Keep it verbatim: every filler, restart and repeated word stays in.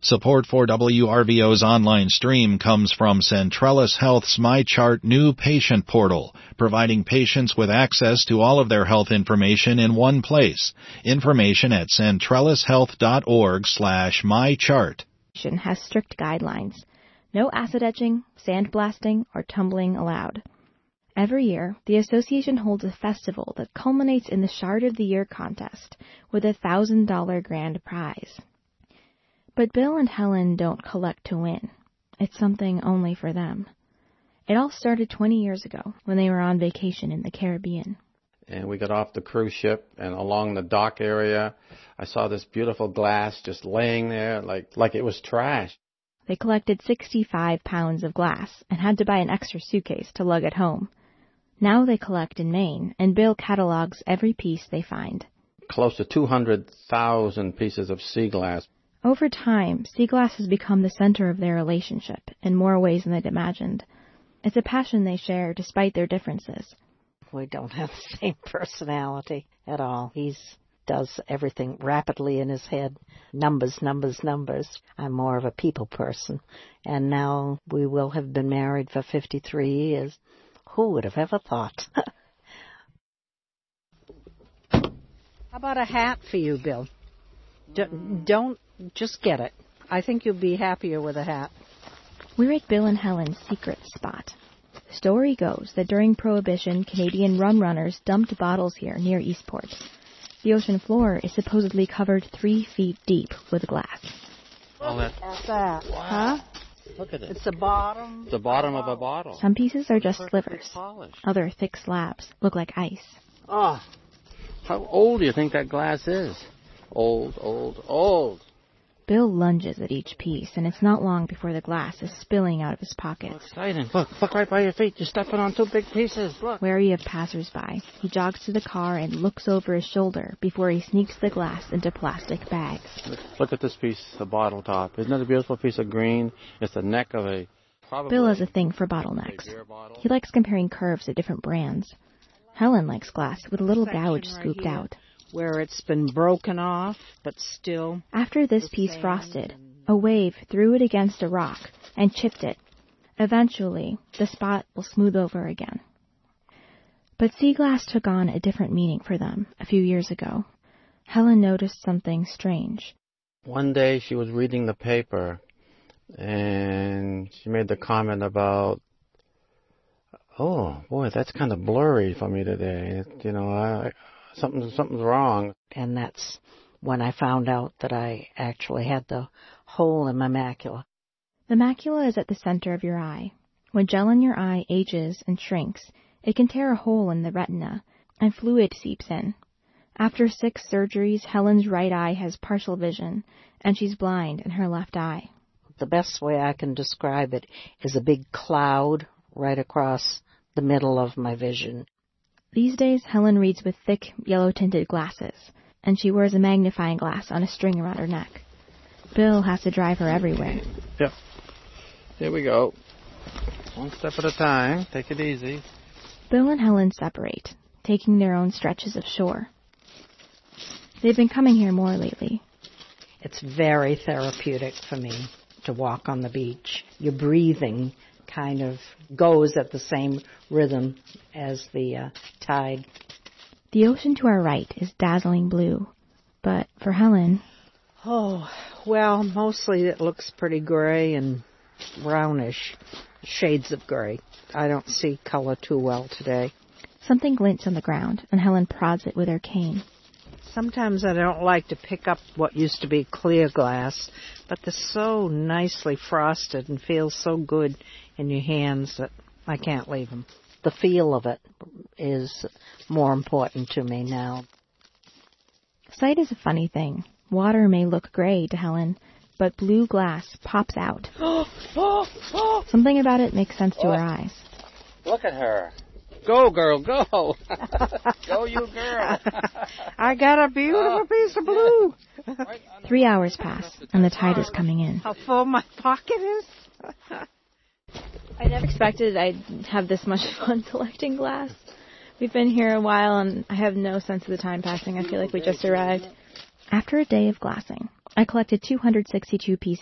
Support for W R V O's online stream comes from Centrellis Health's MyChart new patient portal, providing patients with access to all of their health information in one place. Information at centrellishealth.org slash mychart. Has strict guidelines. No acid etching, sandblasting, or tumbling allowed. Every year, the association holds a festival that culminates in the Shard of the Year contest with a one thousand dollars grand prize. But Bill and Helen don't collect to win. It's something only for them. It all started twenty years ago when they were on vacation in the Caribbean. And we got off the cruise ship, and along the dock area, I saw this beautiful glass just laying there like, like it was trash. They collected sixty-five pounds of glass and had to buy an extra suitcase to lug it home. Now they collect in Maine, and Bill catalogs every piece they find. Close to two hundred thousand pieces of sea glass. Over time, sea glass has become the center of their relationship in more ways than they'd imagined. It's a passion they share despite their differences. We don't have the same personality at all. He does everything rapidly in his head. Numbers, numbers, numbers. I'm more of a people person. And now we will have been married for fifty-three years. Who would have ever thought? How about a hat for you, Bill? D- don't just get it. I think you'll be happier with a hat. We're at Bill and Helen's secret spot. The story goes that during Prohibition, Canadian rum runners dumped bottles here near Eastport. The ocean floor is supposedly covered three feet deep with glass. Oh, that's What's that? Wow. Huh? Look at it. It's the bottom. The bottom of a bottle. Some pieces are just slivers. Polished. Other thick slabs look like ice. Oh, how old do you think that glass is? Old, old, old. Bill lunges at each piece, and it's not long before the glass is spilling out of his pockets. How exciting. Look, look right by your feet. You're stepping on two big pieces. Look. Wary of passers-by, he jogs to the car and looks over his shoulder before he sneaks the glass into plastic bags. Look, look at this piece, the bottle top. Isn't it a beautiful piece of green? It's the neck of a... Probably Bill has a thing for bottlenecks. He likes comparing curves at different brands. Helen likes glass with a little gouge Right scooped here, out. where it's been broken off, but still... After this piece frosted, a wave threw it against a rock and chipped it. Eventually, the spot will smooth over again. But sea glass took on a different meaning for them a few years ago. Helen noticed something strange. One day she was reading the paper, and she made the comment about, oh, boy, that's kind of blurry for me today. You know, I, something, something's wrong. And that's when I found out that I actually had the hole in my macula. The macula is at the center of your eye. When gel in your eye ages and shrinks, it can tear a hole in the retina, and fluid seeps in. After six surgeries, Helen's right eye has partial vision, and she's blind in her left eye. The best way I can describe it is a big cloud right across the middle of my vision. These days, Helen reads with thick, yellow-tinted glasses, and she wears a magnifying glass on a string around her neck. Bill has to drive her everywhere. Yep. Here we go. One step at a time. Take it easy. Bill and Helen separate, taking their own stretches of shore. They've been coming here more lately. It's very therapeutic for me to walk on the beach. Your breathing kind of goes at the same rhythm as the uh, tide. The ocean to our right is dazzling blue, but for Helen... Oh, well, mostly it looks pretty gray and brownish, shades of gray. I don't see color too well today. Something glints on the ground, and Helen prods it with her cane. Sometimes I don't like to pick up what used to be clear glass, but they're so nicely frosted and feel so good in your hands that I can't leave them. The feel of it is more important to me now. Sight is a funny thing. Water may look gray to Helen, but blue glass pops out. Something about it makes sense to her eyes. Look at her. Go, girl, go. Go, you girl. I got a beautiful piece of blue. Three hours pass, and the tide is coming in. How full my pocket is. I never expected I'd have this much fun collecting glass. We've been here a while, and I have no sense of the time passing. I feel like we just arrived. After a day of glassing, I collected two hundred sixty-two pieces